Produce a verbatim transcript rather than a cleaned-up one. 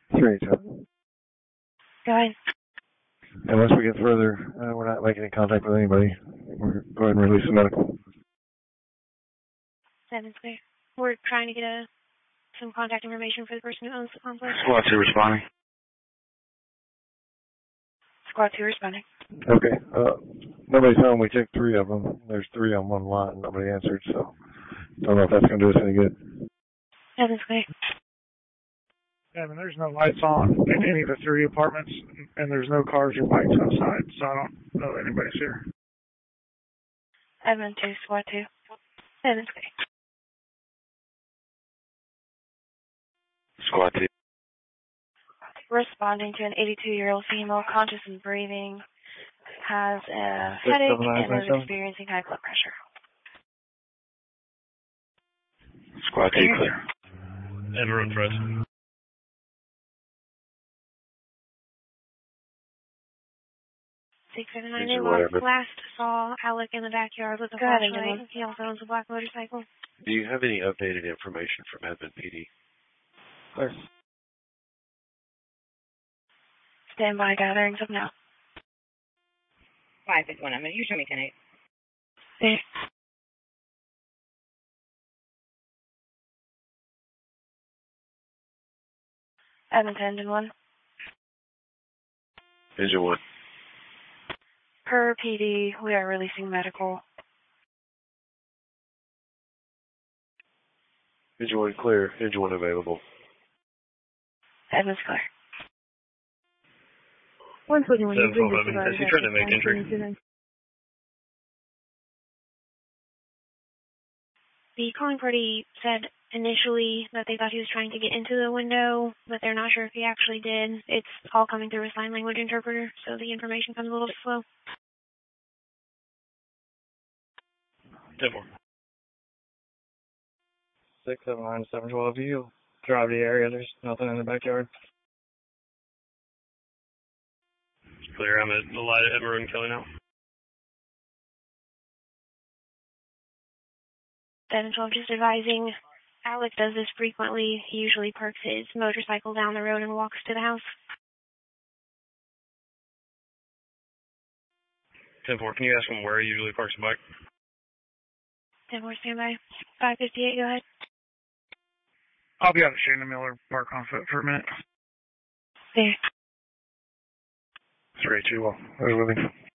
Three, seven. Go ahead. Unless we get further, uh, we're not making any contact with anybody. We're go ahead and release the medical. Seven's clear. We're trying to get a, some contact information for the person who owns the complex. Squad two responding. Squad two responding. Okay. Uh, nobody's home. We checked three of them. There's three on one lot and nobody answered, so don't know if that's going to do us any good. Seven's clear. Yeah, I mean, there's no lights on in any of the three apartments, and there's no cars or bikes outside, so I don't know that anybody's here. Evan two, Squad two. Seven's clear. Squad two. Responding to an eighty-two-year-old female, conscious and breathing, has a headache and is experiencing high blood pressure. Squad two clear. Everyone present. six seven nine, they last, last saw Alec in the backyard with a flashlight. He also owns a black motorcycle. Do you have any updated information from Edmond P D? Clear. Stand by, gathering some now. five fifty-one, I'm going to use me ten eight. There. Edmonton, engine one. Engine one. Per P D, we are releasing medical. Engine one clear. Engine one available. Edmonds clear. One twenty-one. Seven twelve Evan. Has he tried to make entry? The calling party said initially that they thought he was trying to get into the window, but they're not sure if he actually did. It's all coming through a sign language interpreter, so the information comes a little slow. ten four. six seven nine, seven twelve, you drive the area. There's nothing in the backyard. Clear. I'm at the light at Emerald and Kelly now. seven twelve, just advising, Alec does this frequently. He usually parks his motorcycle down the road and walks to the house. ten four, can you ask him where he usually parks the bike? ten four, stand by. five fifty-eight, go ahead. I'll be out of Shannon Miller Park on foot for a minute. There. Three, two, one. Who's with me?